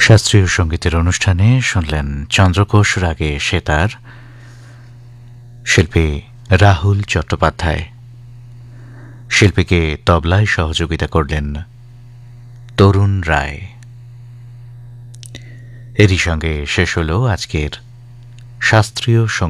শাস্ত্রীয় সঙ্গীতের অনুষ্ঠানে শুনলেন চন্দ্রকোষ রাগে সেতার, শিল্পী রাহুল চট্টোপাধ্যায়। শিল্পীকে তবলায় সহযোগিতা করলেন তরুণ রায়। এরই সঙ্গে শেষ হল আজকের শাস্ত্রীয়